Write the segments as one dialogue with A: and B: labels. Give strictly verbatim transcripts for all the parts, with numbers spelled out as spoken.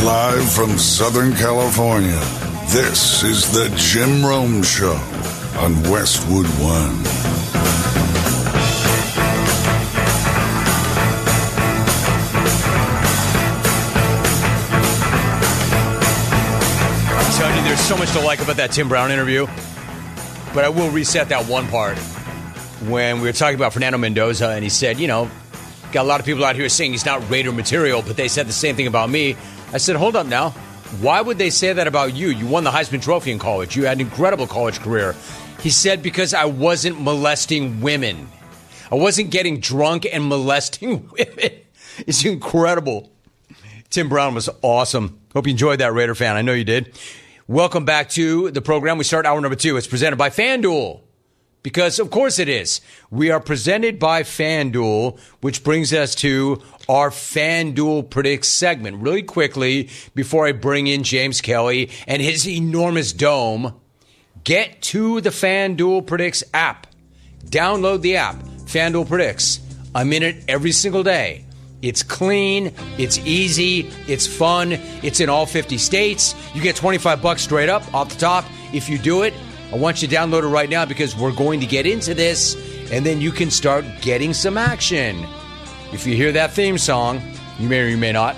A: Live from Southern California, this is the Jim Rome Show on Westwood One.
B: I'm telling you, there's so much to like about that Tim Brown interview, but I will reset that one part when we were talking about Fernando Mendoza, and he said, you know, got a lot of people out here saying he's not Raider material, but they said the same thing about me. I said, hold up now. Why would they say that about you? You won the Heisman Trophy in college. You had an incredible college career. He said, because I wasn't molesting women. I wasn't getting drunk and molesting women. It's incredible. Tim Brown was awesome. Hope you enjoyed that, Raider fan. I know you did. Welcome back to the program. We start hour number two. It's presented by FanDuel. Because, of course, it is. We are presented by FanDuel, which brings us to our FanDuel Predicts segment. Really quickly, before I bring in James Kelly and his enormous dome, get to the FanDuel Predicts app. Download the app, FanDuel Predicts. I'm in it every single day. It's clean, it's easy, it's fun, it's in all fifty states. You get twenty-five bucks straight up off the top if you do it. I want you to download it right now because we're going to get into this, and then you can start getting some action. If you hear that theme song, you may or you may not.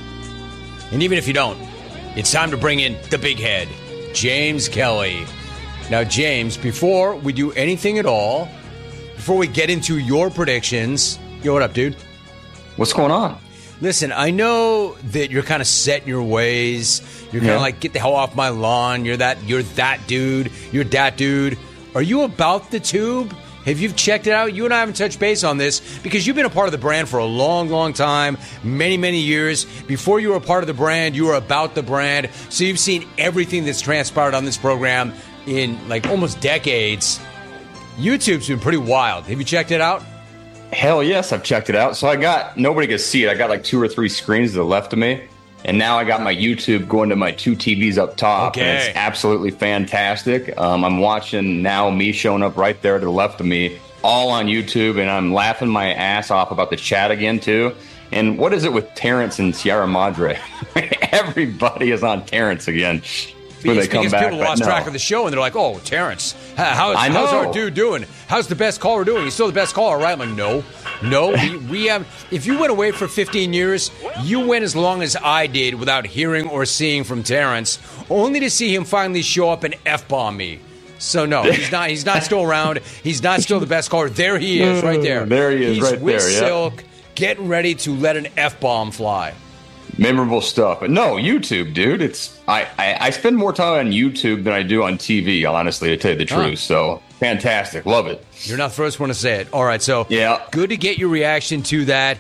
B: And even if you don't, it's time to bring in the big head, James Kelly. Now, James, before we do anything at all, before we get into your predictions, yo, what up, dude?
C: What's going on?
B: Listen, I know that you're kind of set in your ways. You're kind of
C: yeah.
B: like, get the hell off my lawn. You're that, you're that dude. You're that dude. Are you about the tube? Have you checked it out? You and I haven't touched base on this because you've been a part of the brand for a long, long time, many, many years. Before you were a part of the brand, you were about the brand. So you've seen everything that's transpired on this program in like almost decades. YouTube's been pretty wild. Have you checked it out?
C: Hell yes, I've checked it out. So I got, nobody can see it. I got like two or three screens to the left of me. And now I got my YouTube going to my two T Vs up top.
B: Okay.
C: And it's absolutely fantastic. Um, I'm watching now me showing up right there to the left of me, all on YouTube. And I'm laughing my ass off about the chat again, too. And what is it with Terrence and Sierra Madre? Everybody is on Terrence again. When
B: It's
C: they come
B: because
C: back,
B: people lost
C: no.
B: track of the show, and they're like, oh, Terrence, how's,
C: I know.
B: how's our dude doing? How's the best caller doing? He's still the best caller, right? I'm like, no. No, we, we have. If you went away for fifteen years, you went as long as I did without hearing or seeing from Terrence, only to see him finally show up and F-bomb me. So, no, he's not He's not still around. He's not still the best caller. There he is, right there.
C: There he is,
B: he's
C: right
B: with
C: there, yeah.
B: Silk, getting ready to let an F-bomb fly.
C: Memorable stuff. But no, YouTube, dude. It's I, I, I spend more time on YouTube than I do on T V, honestly, to tell you the truth.
B: Huh.
C: So fantastic. Love it.
B: You're not the first one to say it. All right, so
C: yeah.
B: Good to get your reaction to that.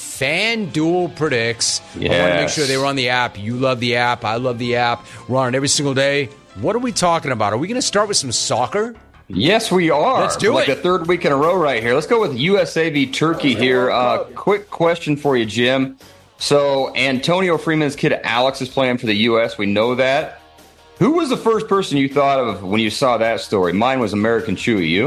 B: FanDuel Predicts.
C: Yes.
B: I want to make sure they were on the app. You love the app. I love the app. We're on it every single day. What are we talking about? Are we going to start with some soccer?
C: Yes, we are.
B: Let's do
C: like
B: it.
C: the third week in a row right here. Let's go with U S A v Turkey here. Uh, quick question for you, Jim. So Antonio Freeman's kid Alex is playing for the U S. We know that. Who was the first person you thought of when you saw that story? Mine was American Chewy. You?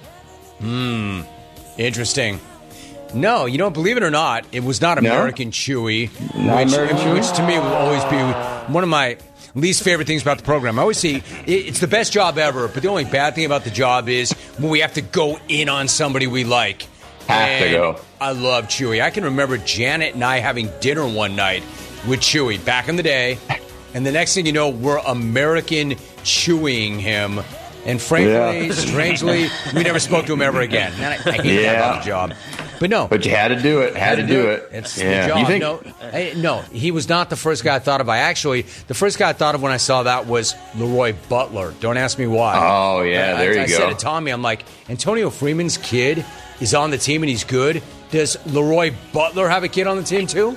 B: Hmm. Interesting. No, you don't believe it or not, it was not American no? Chewy.
C: Not
B: which,
C: American Chewy?
B: Which to me will always be one of my least favorite things about the program. I always see it's the best job ever, but the only bad thing about the job is when we have to go in on somebody we like.
C: Have
B: and
C: to go.
B: I love Chewy. I can remember Janet and I having dinner one night with Chewy back in the day, and the next thing you know, we're American chewing him. And frankly,
C: yeah.
B: strangely, we never spoke to him ever again. And I, I hate
C: yeah.
B: that about the job. But no.
C: But you had to do it. Had, had to, to do it. it.
B: It's
C: yeah.
B: the job.
C: You think-
B: no, I, no, he was not the first guy I thought of. I actually, the first guy I thought of when I saw that was Leroy Butler. Don't ask me why.
C: Oh, yeah,
B: I,
C: there
B: I,
C: you
B: I
C: go.
B: I said to Tommy, I'm like, Antonio Freeman's kid is on the team and he's good. Does Leroy Butler have a kid on the team too?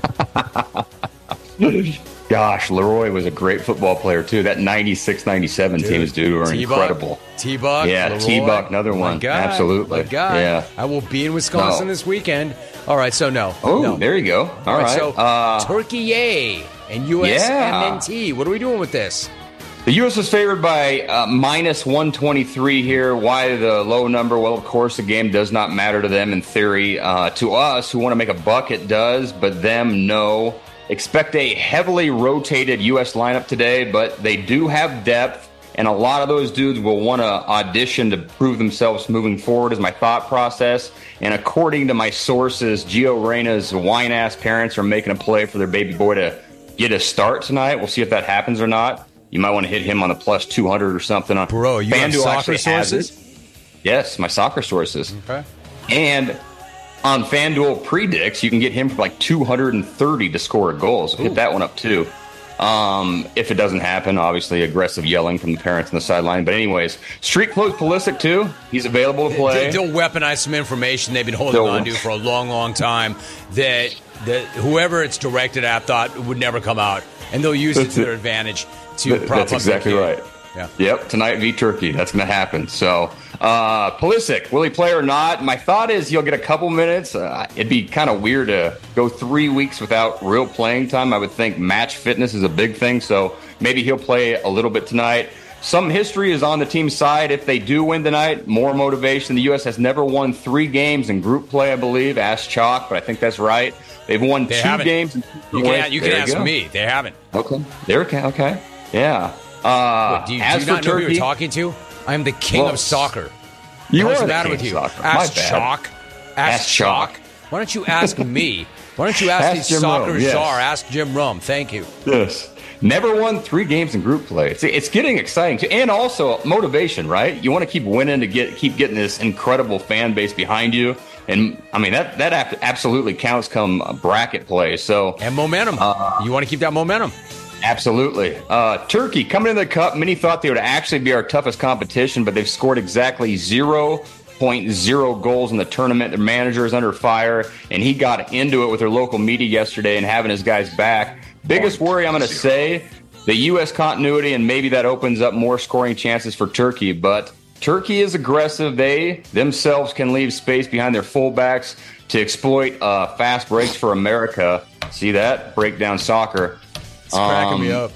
C: Gosh, Leroy was a great football player, too. That ninety-six ninety-seven
B: Dude,
C: teams, dude, were
B: T-Buck,
C: incredible.
B: T-Buck,
C: Yeah,
B: Leroy,
C: T-Buck, another one.
B: My God,
C: Absolutely.
B: My God.
C: Yeah.
B: I will be in Wisconsin
C: No.
B: this weekend. All right, so no.
C: Oh,
B: no.
C: there you go. All,
B: All right,
C: right.
B: so
C: Uh,
B: Turkey yay and U S M N T.
C: yeah.
B: What are we doing with this?
C: The U S is favored by uh, minus one twenty-three here. Why the low number? Well, of course, the game does not matter to them in theory. Uh, to us, who want to make a buck, it does, but them, no. Expect a heavily rotated U S lineup today, but they do have depth, and a lot of those dudes will want to audition to prove themselves moving forward is my thought process. And according to my sources, Gio Reyna's whine-ass parents are making a play for their baby boy to get a start tonight. We'll see if that happens or not. You might want to hit him on the plus two hundred or something. On
B: Bro, you have soccer sources?
C: Yes, my soccer sources.
B: Okay.
C: And on FanDuel predicts, you can get him for like two hundred thirty to score a goal. So hit that one up too. Um, if it doesn't happen, obviously aggressive yelling from the parents on the sideline. But anyways, street clothes Pulisic too. He's available to play.
B: They'll weaponize some information they've been holding
C: They'll,
B: on to for a long, long time that, that whoever it's directed at thought would never come out. And they'll use it to their advantage to
C: That,
B: prop
C: that's
B: up
C: exactly
B: their
C: right.
B: Yeah.
C: Yep, tonight v Turkey. That's going to happen. So, uh, Pulisic, will he play or not? My thought is he'll get a couple minutes. Uh, it'd be kind of weird to go three weeks without real playing time. I would think match fitness is a big thing, so maybe he'll play a little bit tonight. Some history is on the team's side. If they do win tonight, more motivation. The U S has never won three games in group play, I believe. Ask Chalk, but I think that's right. They've won
B: They
C: two
B: haven't.
C: games. In
B: You can, you can
C: There
B: ask
C: go.
B: me. They haven't.
C: Okay. There, okay. Okay. Yeah. Uh,
B: What, do you, do
C: as
B: you
C: for
B: not know who
C: Turkey,
B: you're talking to? I am the king
C: Well,
B: of soccer.
C: you
B: What's
C: are
B: the
C: the
B: matter
C: king
B: with
C: of
B: you?
C: soccer. My
B: Ask
C: bad.
B: Chalk. Ask,
C: Ask
B: Chalk.
C: Chalk.
B: Why don't you ask me? Why don't you ask,
C: Ask
B: the
C: Jim
B: soccer
C: Rome, yes.
B: czar? Ask Jim Rome. Thank you.
C: Yes. Never won three games in group play. It's, it's getting exciting too, and also motivation, right? You want to keep winning to get keep getting this incredible fan base behind you, and I mean that that ab- absolutely counts come bracket play. So
B: And momentum.
C: Uh,
B: you want to keep that momentum.
C: absolutely, uh, Turkey coming into the cup. Many thought they would actually be our toughest competition, but they've scored exactly zero point zero goals in the tournament. Their manager is under fire, and he got into it with their local media yesterday and having his guys back. Biggest worry, I'm going to say, the U S continuity, and maybe that opens up more scoring chances for Turkey. But Turkey is aggressive. They themselves can leave space behind their fullbacks to exploit uh, fast breaks for America. See that? Breakdown soccer.
B: It's cracking me
C: Um,
B: up.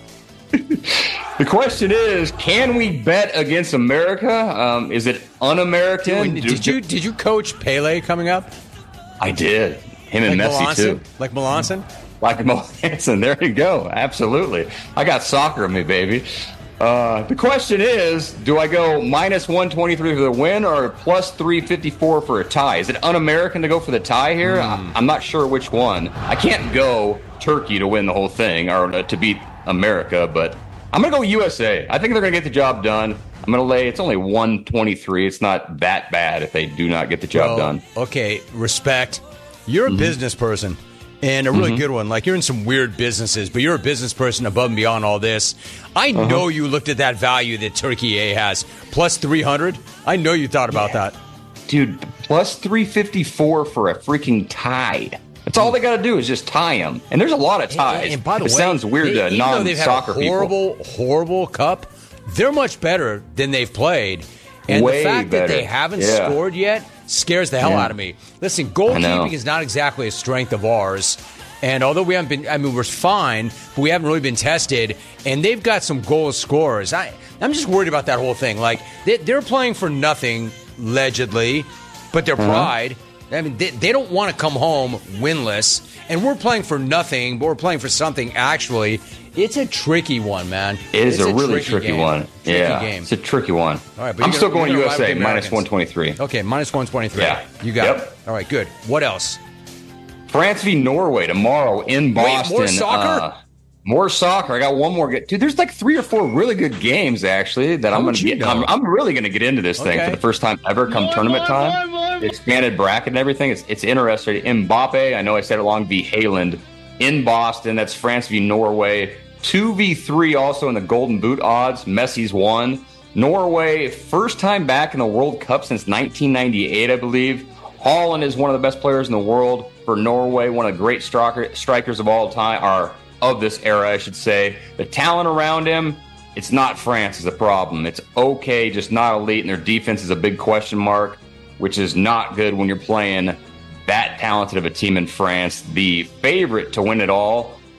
C: The question is, can we bet against America? Um, is it un-American?
B: Wait,
C: Do-
B: did you did you coach Pele coming up?
C: I did. Him and
B: Like
C: Messi,
B: Melanson?
C: too.
B: Like Melanson?
C: Like Mo Hansen. There you go. Absolutely. I got soccer in me, baby. Uh, the question is, do I go minus one twenty-three for the win or plus three fifty-four for a tie? Is it un-American to go for the tie here?
B: Mm.
C: I, I'm not sure which one. I can't go Turkey to win the whole thing or uh, to beat America, but I'm going to go U S A. I think they're going to get the job done. I'm going to lay, it's only one twenty-three. It's not that bad if they do not get the job
B: Well,
C: done.
B: Okay, respect. You're a
C: Mm-hmm.
B: business person. And a really
C: Mm-hmm.
B: good one. Like, you're in some weird businesses, but you're a business person above and beyond all this. I
C: Uh-huh.
B: know you looked at that value that Turkey A has. Plus three hundred. I know you thought about that.
C: Dude, plus three fifty-four for a freaking tie. That's all they got to do is just tie them. And there's a lot of ties.
B: And, and by the
C: it
B: way,
C: sounds weird
B: they,
C: to
B: even though they've had a
C: non-soccer people.
B: horrible, horrible cup, they're much better than they've played. And
C: Way
B: the fact
C: better.
B: that they haven't
C: Yeah.
B: scored yet scares the hell
C: Yeah.
B: out of me. Listen,
C: I know.
B: goalkeeping is not exactly a strength of ours. And although we haven't been, I mean, we're fine, but we haven't really been tested. And they've got some goal scorers. I, I'm just worried about that whole thing. Like, they, they're playing for nothing, allegedly, but their
C: Uh-huh.
B: pride. I mean, they, they don't want to come home winless. And we're playing for nothing, but we're playing for something, actually. It's a tricky one, man.
C: It is
B: It's
C: a really tricky,
B: game.
C: one.
B: Tricky
C: yeah,
B: game.
C: it's a tricky one.
B: All right, but
C: I'm
B: you're
C: still
B: gonna-
C: going
B: you're
C: U
B: gonna
C: S
B: ride
C: A
B: with the
C: minus
B: Americans.
C: one twenty-three.
B: Okay, minus one twenty-three.
C: Yeah.
B: You got
C: Yep.
B: it. All right, good. What else?
C: France v Norway tomorrow in Boston.
B: more soccer?
C: Uh, more soccer. I got one more. Good. Dude, there's like three or four really good games actually that
B: How
C: I'm going
B: would
C: to
B: you
C: get.
B: know?
C: I'm, I'm really going to get into this thing
B: Okay.
C: for the first time ever come tournament time. The expanded bracket and everything. It's it's interesting. Mbappe. I know I said it long. V Haaland in Boston. That's France v Norway. two v three also in the Golden Boot odds. Messi's won. Norway, first time back in the World Cup since nineteen ninety-eight, I believe. Haaland is one of the best players in the world for Norway, one of the great striker, strikers of all time, or of this era, I should say. The talent around him, it's not France is the problem. It's okay, just not elite, and their defense is a big question mark, which is not good when you're playing that talented of a team in France. The favorite to win it all,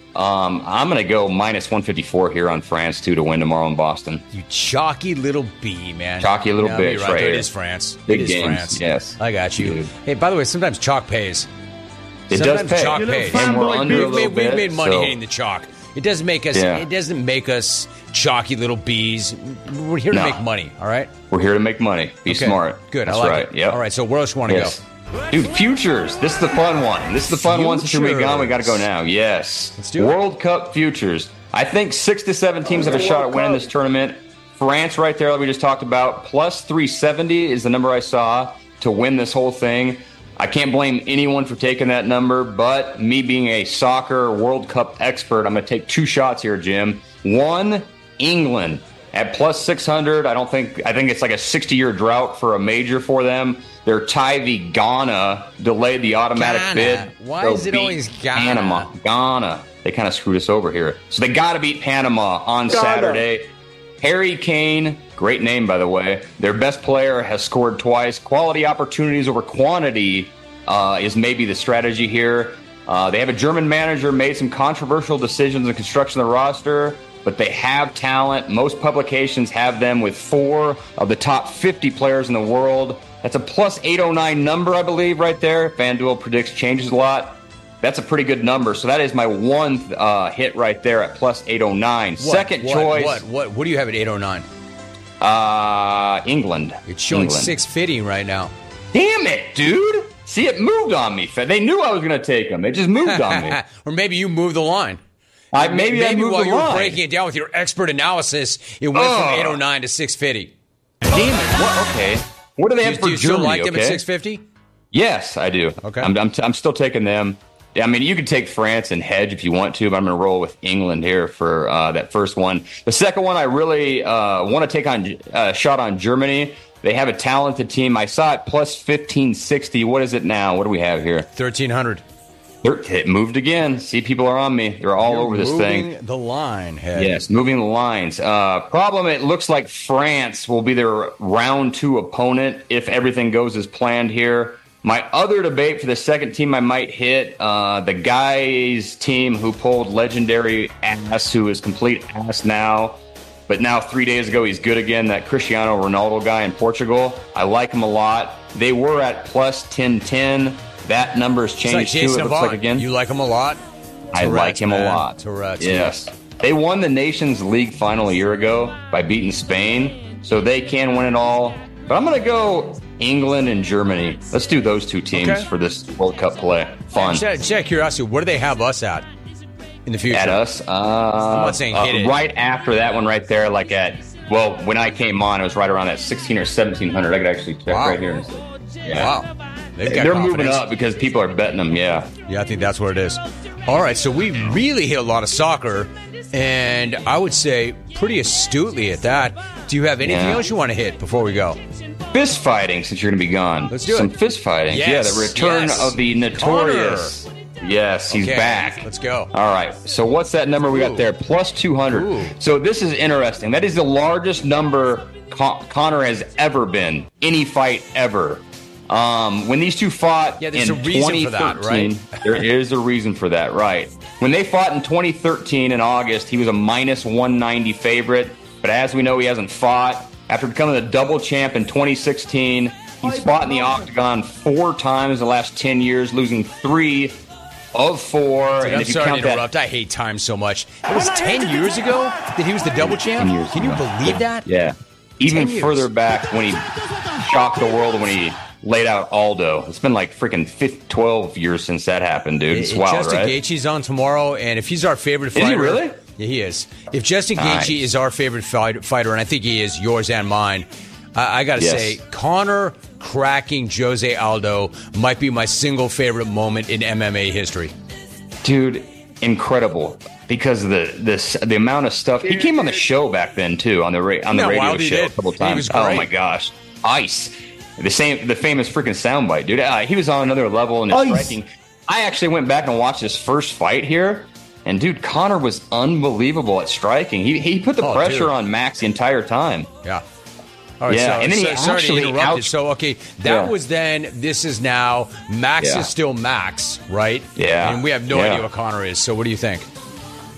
C: Um, I'm going to go minus one fifty-four here on France, too, to win tomorrow in Boston.
B: You chalky little bee, man.
C: Chalky little
B: no,
C: bitch,
B: right,
C: right
B: there. It
C: here.
B: is France.
C: Big
B: it is
C: games,
B: France.
C: yes.
B: I got you.
C: Dude.
B: Hey, by the way, sometimes chalk pays.
C: It
B: sometimes
C: does pay.
B: chalk
D: You know,
B: pays.
D: fun
C: And we're
D: boy
C: under a
B: We've
C: little
B: made,
C: bit.
B: we've made money
C: so-
B: hitting the chalk. It doesn't make us.
C: Yeah.
B: It doesn't make us chalky little bees. We're here to
C: No.
B: make money. All right.
C: We're here to make money. Be
B: Okay.
C: smart.
B: Good.
C: That's
B: I like
C: right.
B: it.
C: Yep.
B: All right. So where else you want to
C: Yes.
B: go?
C: Dude, futures. This is the fun one. This is the fun one since you're gone. We got to go now. Yes.
B: Let's do it.
C: World Cup futures. I think six to seven teams have a shot at winning this tournament. France right there, like we just talked about, plus three seventy is the number I saw to win this whole thing. I can't blame anyone for taking that number, but me being a soccer World Cup expert, I'm going to take two shots here, Jim. One, England at plus six hundred. I don't think, I think it's like a sixty-year drought for a major for them. Their tie v Ghana delayed the automatic
B: Ghana.
C: bid.
B: Why
C: They'll
B: is it
C: beat
B: always Ghana?
C: Panama. Ghana. They kind of screwed us over here. So they got to beat Panama on
D: Ghana.
C: Saturday. Harry Kane, great name, by the way. Their best player has scored twice. Quality opportunities over quantity uh, is maybe the strategy here. Uh, they have a German manager, made some controversial decisions in construction of the roster, but they have talent. Most publications have them with four of the top fifty players in the world. That's a plus eight oh nine number, I believe, right there. FanDuel predicts changes a lot. That's a pretty good number. So that is my one uh, hit right there at plus eight oh nine.
B: What,
C: Second
B: what,
C: choice.
B: What? What? What do you have at eight oh nine?
C: Uh, England.
B: It's showing
C: England.
B: six fifty right now.
C: Damn it, dude. See, it moved on me. They knew I was going to take them. It just moved on me.
B: Or maybe you moved the line.
C: I, maybe, I moved
B: while
C: the
B: you were
C: line.
B: breaking it down with your expert analysis, it went
C: Ugh.
B: from eight oh nine to six fifty.
C: Damn it. What? Okay. What do they
B: Do,
C: have
B: you-
C: for
B: do you still
C: Germany?
B: like them
C: okay?
B: at six fifty?
C: Yes, I do.
B: Okay.
C: I'm, I'm, I'm still taking them. I mean, you could take France and hedge if you want to, but I'm going to roll with England here for uh, that first one. The second one, I really uh, want to take on a uh, shot on Germany. They have a talented team. I saw it plus fifteen sixty. What is it now? What do we have here?
B: thirteen hundred.
C: It moved again. See, people are on me. They're all
B: You're
C: over this
B: moving
C: thing.
B: the line, head.
C: Yes, moving the lines. Uh, problem, it looks like France will be their round two opponent if everything goes as planned here. My other debate for the second team I might hit, uh, the guy's team who pulled legendary ass, who is complete ass now, but now three days ago he's good again, that Cristiano Ronaldo guy in Portugal. I like him a lot. They were at plus ten ten. That number's
B: It's like
C: changed too,
B: Jason
C: it looks
B: Avant.
C: like again.
B: You like him a lot?
C: I
B: Tourette's,
C: like him
B: man.
C: a lot.
B: Tourette's,
C: yes. They won the Nations League final a year ago by beating Spain, so they can win it all. But I'm going to go England and Germany. Let's do those two teams
B: Okay.
C: for this World Cup play. Fun.
B: Just out just out of curiosity, where do they have us at in the future?
C: At us. Uh,
B: I'm not saying
C: uh,
B: hit it.
C: right after that one right there, like at, well, when I came on, it was right around that sixteen or seventeen hundred. I could actually check
B: Wow.
C: right here. And say, yeah.
B: Wow. They've got
C: They're
B: confidence.
C: moving up because people are betting them, yeah.
B: Yeah, I think that's what it is. All right, so we really hit a lot of soccer, and I would say pretty astutely at that. Do you have anything
C: Yeah.
B: else you want to hit before we go?
C: Fist fighting, since you're going to be gone.
B: Let's do
C: Some
B: it.
C: fist fighting.
B: Yes,
C: yeah, the return
B: yes.
C: of the notorious. Yes, he's
B: Okay,
C: back.
B: let's go.
C: All right. So what's that number we
B: Ooh.
C: got there? Plus two hundred.
B: Ooh.
C: So this is interesting. That is the largest number Con- Connor has ever been. Any fight ever. Um, when these two fought
B: Yeah, there's
C: in
B: a reason for that,
C: twenty thirteen,
B: right?
C: there is a reason for that, right? When they fought in twenty thirteen in August, he was a minus one ninety favorite. But as we know, he hasn't fought. After becoming a double champ in twenty sixteen, he's fought in the octagon four times in the last ten years, losing three of four.
B: Dude,
C: and
B: I'm
C: if you
B: sorry
C: count
B: to interrupt. I hate time so much. It was ten years ago that he was the double
C: that,
B: champ?
C: ten years
B: Can you
C: ago.
B: believe that?
C: Yeah. Even
B: ten years.
C: further back when he shocked the world when he laid out Aldo. It's been like freaking fifteen, twelve years since that happened, dude. It's
B: It-
C: wild,
B: Justin
C: right?
B: Gaethje's on tomorrow, and if he's our favorite
C: he
B: fighter,
C: really?
B: Yeah, he is. If Justin
C: Nice.
B: Gaethje is our favorite fight, fighter, and I think he is, yours and mine, I, I got to
C: Yes.
B: say, Connor cracking Jose Aldo might be my single favorite moment in M M A history.
C: Dude, incredible. Because of the this the amount of stuff he came on the show back then too on the ra- on the
B: Yeah,
C: radio
B: Wildy
C: show
B: did.
C: a couple
B: He
C: times.
B: was
C: Oh
B: great.
C: my gosh, ice the same the famous freaking soundbite, dude. Uh, he was on another level in his
D: Ice.
C: striking. I actually went back and watched his first fight here, and dude, Connor was unbelievable at striking. He he put the
B: Oh,
C: pressure
B: dude.
C: on Max the entire time.
B: Yeah. All right,
C: Yeah,
B: so,
C: and then he
B: so- sorry to
C: actually
B: interrupt you.
C: out-
B: So, okay, that
C: Yeah.
B: was then. This is now. Max
C: Yeah.
B: is still Max, right?
C: Yeah.
B: And we have no
C: Yeah.
B: idea what Connor is. So, what do you think?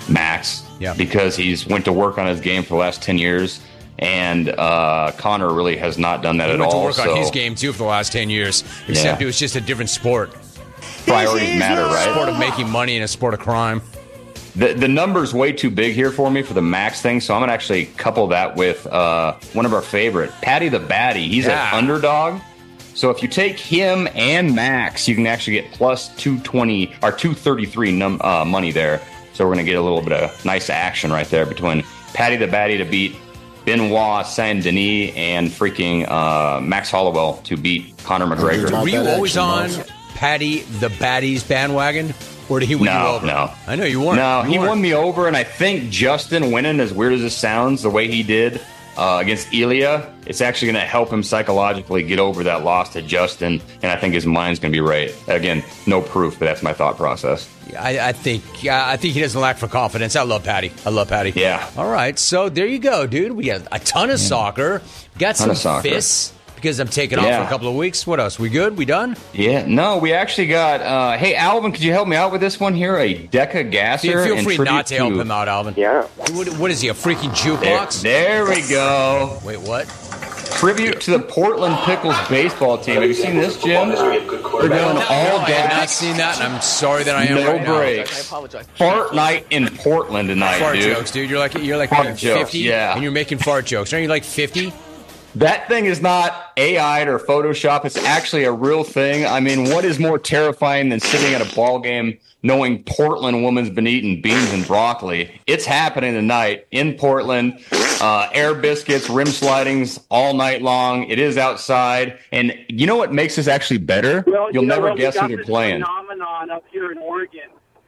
C: Max,
B: yeah.
C: because he's went to work on his game for the last ten years. And uh, Connor really has not done that
B: he
C: at
B: went
C: all.
B: to work
C: so.
B: on his game, too, for the last ten years, except
C: yeah.
B: it was just a different sport.
C: Priorities matter, right?
B: A sport of making money and a sport of crime.
C: The the number's way too big here for me for the Max thing, so I'm going to actually couple that with uh, one of our favorite, Paddy the Baddy. He's
B: yeah.
C: an underdog. So if you take him and Max, you can actually get plus two twenty or two thirty-three num- uh, money there. So we're going to get a little bit of nice action right there between Paddy the Baddy to beat Benoit Saint Denis and freaking uh, Max Hollowell to beat Conor McGregor.
B: Were you always on Paddy the Baddy's bandwagon? Or did he win
C: no,
B: you over?
C: No,
B: I know you weren't.
C: No,
B: you
C: he
B: weren't.
C: won me over, and I think Justin winning, as weird as this sounds, the way he did uh, against Ilya, it's actually going to help him psychologically get over that loss to Justin, and I think his mind's going to be right. Again, no proof, but that's my thought process.
B: I, I think yeah, I think he doesn't lack for confidence. I love Paddy. I love Paddy.
C: Yeah.
B: All right, so there you go, dude. We got a ton of yeah. soccer. Got
C: ton
B: some fists. Because I'm taking off
C: yeah.
B: for a couple of weeks. What else? We good? We done?
C: Yeah. No, we actually got, uh, hey, Alvin, could you help me out with this one here? A Deca Gasser.
B: Feel free not to, to help him out, Alvin.
D: Yeah.
B: What, what is he, a freaking jukebox?
C: There, there we go.
B: Wait, what?
C: Tribute to the Portland Pickles baseball team. Have you seen this, Jim? They're doing all
B: no,
C: gas.
B: I have not seen that, and I'm sorry that I am
C: no
B: right
C: breaks.
B: now. I apologize.
C: Fart night in Portland tonight,
B: fart
C: dude.
B: Fart jokes, dude. You're like, you're like
C: fart
B: fifty,
C: jokes, yeah.
B: and you're making fart jokes. Aren't you like fifty?
C: That thing is not A I'd or Photoshop. It's actually a real thing. I mean, what is more terrifying than sitting at a ball game knowing Portland woman's been eating beans and broccoli? It's happening tonight in Portland. Uh, air biscuits, rim slidings all night long. It is outside. And you know what makes this actually better?
D: Well,
C: You'll
D: you know
C: never
D: what?
C: guess
D: we
C: who
D: got
C: they're
D: this
C: playing.
D: Phenomenon up here in Oregon.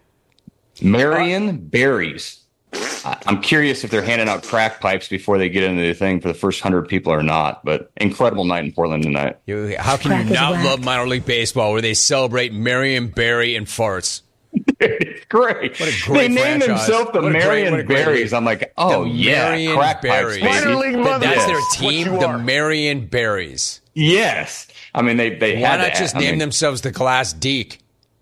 C: Marion Berries. I'm curious if they're handing out crack pipes before they get into the thing for the first hundred people or not. But incredible night in Portland tonight.
B: You, how can crack you not whack. love minor league baseball where they celebrate Marion Barry and farts?
C: It's great.
B: What a great
C: they named
B: franchise.
C: themselves the Marion Berries. I'm like, oh
B: the
C: yeah,
B: Marion
C: crack
B: Berries.
C: pipes, baby.
B: League That's
C: yes.
B: their team, the Marion Berries.
C: Yes, I mean they they
B: Why
C: had
B: not
C: to,
B: just
C: I
B: name
C: mean,
B: themselves the Class Deke?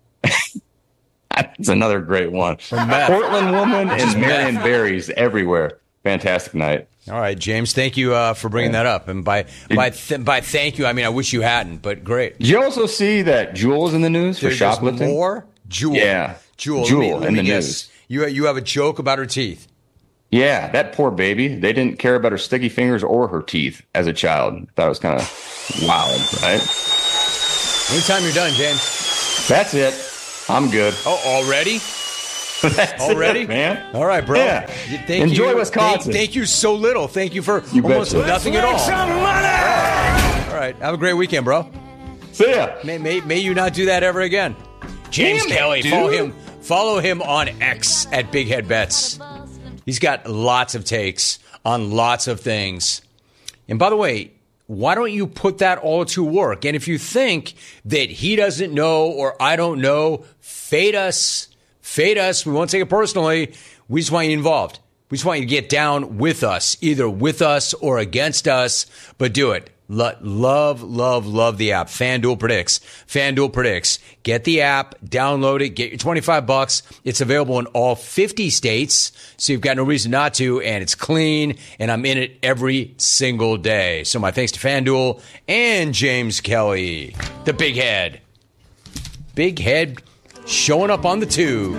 C: That's another great one. Portland woman and Marion Berries everywhere. Fantastic night.
B: All right, James. Thank you uh, for bringing that up. And by by th- by thank you, I mean I wish you hadn't. But great.
C: Did you also see that Jewel's in the news for
B: There's
C: shoplifting?
B: More Jewel.
C: Yeah,
B: Jewel.
C: Jewel
B: let me, let
C: in
B: me
C: the
B: guess.
C: news.
B: You you have a joke about her teeth.
C: Yeah, that poor baby. They didn't care about her sticky fingers or her teeth as a child. Thought it was kind of wild, right?
B: Anytime you're done, James.
C: That's it. I'm good.
B: Oh, already?
C: That's
B: already,
C: it, man.
B: All right, bro.
C: Yeah.
B: Thank
C: Enjoy
B: you.
C: Wisconsin.
B: Thank, thank you so little. Thank you for
C: you
B: almost
C: betcha.
B: nothing at all.
A: Some money.
B: All right. Have a great weekend, bro.
C: See ya.
B: May, may, may you not do that ever again. James
C: Damn
B: Kelly.
C: it,
B: follow
C: dude.
B: him. Follow him on X at Big Head Bets. He's got lots of takes on lots of things. And by the way, why don't you put that all to work? And if you think that he doesn't know or I don't know, fade us. Fade us. We won't take it personally. We just want you involved. We just want you to get down with us, either with us or against us, but do it. Lo- love, love, love the app. FanDuel Predicts. FanDuel Predicts. Get the app, download it, get your twenty-five bucks. It's available in all fifty states, so you've got no reason not to, and it's clean, and I'm in it every single day. So my thanks to FanDuel and James Kelly, the big head. Big head showing up on the tube.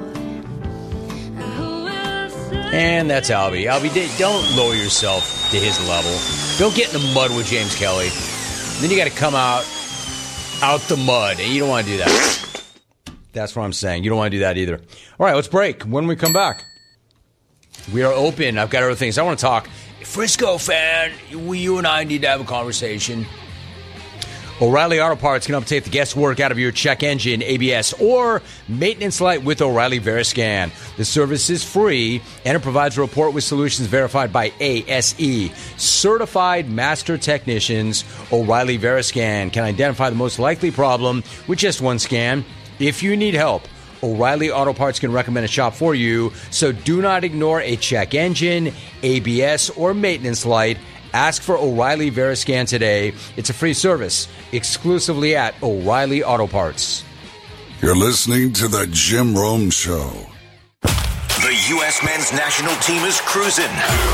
B: And that's Albie. Albie, don't lower yourself to his level. Don't get in the mud with James Kelly. Then you got to come out, out the mud, and you don't want to do that. That's what I'm saying. You don't want to do that either. All right, let's break. When we come back, we are open. I've got other things I want to talk. Frisco fan, we, you and I need to have a conversation. O'Reilly Auto Parts can update the guesswork out of your check engine, A B S, or maintenance light with O'Reilly Veriscan. The service is free, and it provides a report with solutions verified by A S E. Certified master technicians, O'Reilly Veriscan can identify the most likely problem with just one scan. If you need help, O'Reilly Auto Parts can recommend a shop for you, so do not ignore a check engine, A B S, or maintenance light. Ask for O'Reilly Veriscan today. It's a free service exclusively at O'Reilly Auto Parts.
A: You're listening to the Jim Rome Show.
E: The U S men's national team is cruising.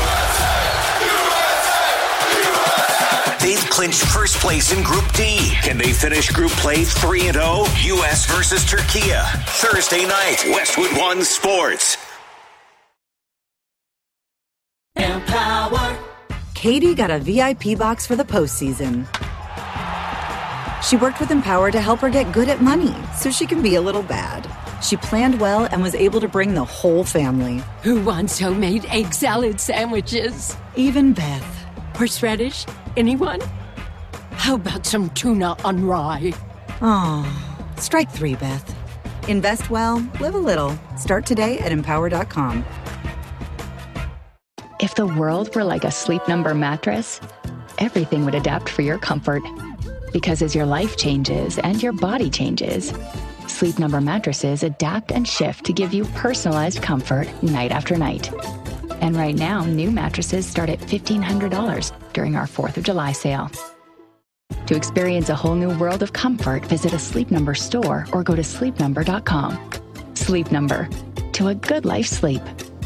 E: They've clinched first place in Group D. Can they finish group play three and oh? U S versus Turkey. Thursday night, Westwood One Sports.
F: Empower. Katie got a V I P box for the postseason. She worked with Empower to help her get good at money so she can be a little bad. She planned well and was able to bring the whole family.
G: Who wants homemade egg salad sandwiches?
F: Even Beth.
G: Horseradish? Anyone? How about some tuna on rye?
F: Oh, strike three, Beth. Invest well, live a little. Start today at empower dot com.
H: If the world were like a Sleep Number mattress, everything would adapt for your comfort. Because as your life changes and your body changes, Sleep Number mattresses adapt and shift to give you personalized comfort night after night. And right now, new mattresses start at fifteen hundred dollars during our fourth of July sale. To experience a whole new world of comfort, visit a Sleep Number store or go to sleep number dot com. Sleep Number. To a good life sleep.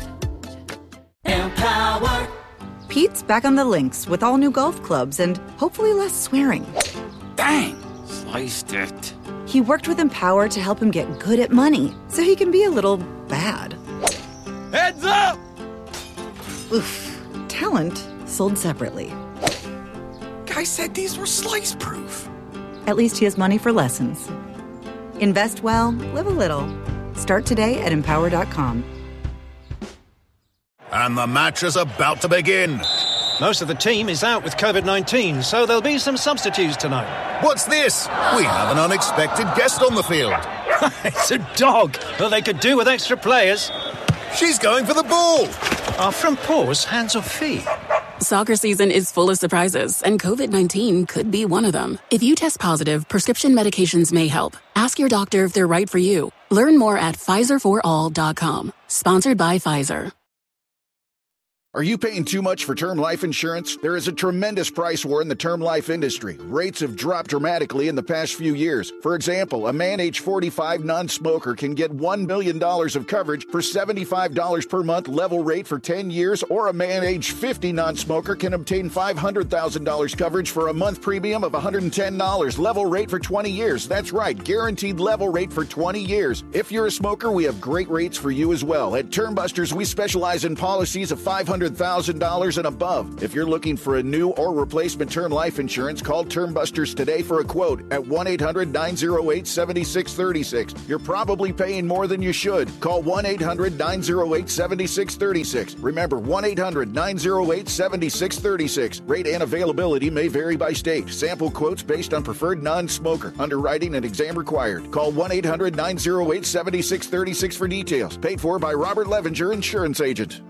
F: Empower. Pete's back on the links with all new golf clubs and hopefully less swearing.
I: Dang! Sliced it.
F: He worked with Empower to help him get good at money so he can be a little bad.
I: Heads up!
F: Oof. Talent sold separately.
I: Guy said these were slice proof.
F: At least he has money for lessons. Invest well, live a little. Start today at empower dot com.
J: And the match is about to begin.
K: Most of the team is out with covid nineteen, so there'll be some substitutes tonight.
J: What's this? We have an unexpected guest on the field.
K: It's a dog. Well, they could do with extra players.
J: She's going for the ball.
K: Are front paws hands or feet?
L: Soccer season is full of surprises, and covid nineteen could be one of them. If you test positive, prescription medications may help. Ask your doctor if they're right for you. Learn more at Pfizer for all dot com. Sponsored by Pfizer.
M: Are you paying too much for term life insurance? There is a tremendous price war in the term life industry. Rates have dropped dramatically in the past few years. For example, a man age forty-five non-smoker can get one million dollars of coverage for seventy-five dollars per month level rate for ten years, or a man age fifty non-smoker can obtain five hundred thousand dollars coverage for a month premium of one hundred ten dollars level rate for twenty years. That's right, guaranteed level rate for twenty years. If you're a smoker, we have great rates for you as well. At Term Busters, we specialize in policies of five hundred thousand dollars and above. If you're looking for a new or replacement term life insurance, call Term Busters today for a quote at one eight hundred nine oh eight seven six three six. You're probably paying more than you should. Call one eight hundred nine oh eight seven six three six. Remember, one eight hundred nine oh eight seven six three six. Rate and availability may vary by state. Sample quotes based on preferred non-smoker. Underwriting and exam required. Call one eight hundred nine oh eight seven six three six for details. Paid for by Robert Levenger, insurance agent.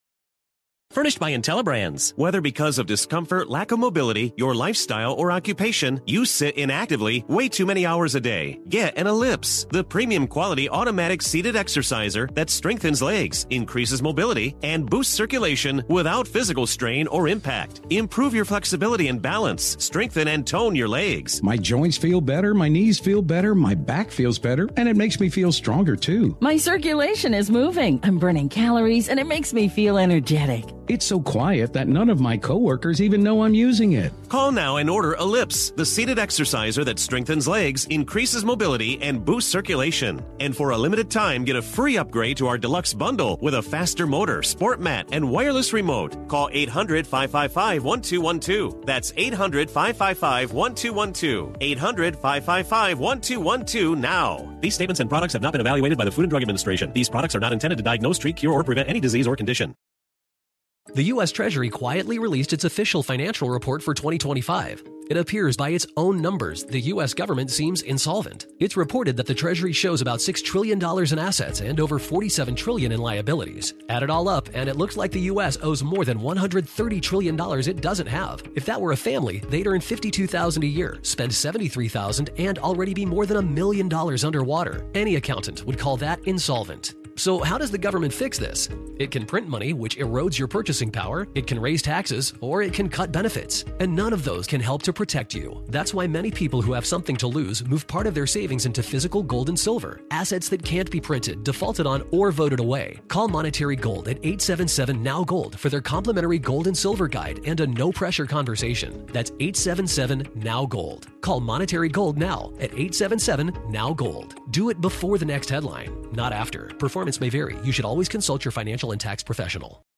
N: Furnished by IntelliBrands. Whether because of discomfort, lack of mobility, your lifestyle, or occupation, you sit inactively way too many hours a day. Get an Ellipse, the premium quality automatic seated exerciser that strengthens legs, increases mobility, and boosts circulation without physical strain or impact. Improve your flexibility and balance, strengthen and tone your legs.
O: My joints feel better, my knees feel better, my back feels better, and it makes me feel stronger too.
P: My circulation is moving. I'm burning calories, and it makes me feel energetic.
O: It's so quiet that none of my coworkers even know I'm using it.
N: Call now and order Ellipse, the seated exerciser that strengthens legs, increases mobility, and boosts circulation. And for a limited time, get a free upgrade to our deluxe bundle with a faster motor, sport mat, and wireless remote. Call eight hundred five five five one two one two. That's eight hundred five five five one two one two. eight hundred five five five one two one two now. These statements and products have not been evaluated by the Food and Drug Administration. These products are not intended to diagnose, treat, cure, or prevent any disease or condition.
Q: The U S Treasury quietly released its official financial report for twenty twenty-five. It appears by its own numbers the U S government seems insolvent. It's reported that the Treasury shows about six trillion dollars in assets and over forty-seven trillion dollars in liabilities. Add it all up, and it looks like the U S owes more than one hundred thirty trillion dollars it doesn't have. If that were a family, they'd earn fifty-two thousand dollars a year, spend seventy-three thousand dollars, and already be more than a million dollars underwater. Any accountant would call that insolvent. So how does the government fix this? It can print money, which erodes your purchasing power, it can raise taxes, or it can cut benefits. And none of those can help to protect you. That's why many people who have something to lose move part of their savings into physical gold and silver, assets that can't be printed, defaulted on, or voted away. Call Monetary Gold at eight seven seven, N O W Gold for their complimentary gold and silver guide and a no-pressure conversation. That's eight seven seven, N O W Gold. Call Monetary Gold now at eight seven seven, N O W Gold. Do it before the next headline, not after. Performance may vary. You should always consult your financial and tax professional.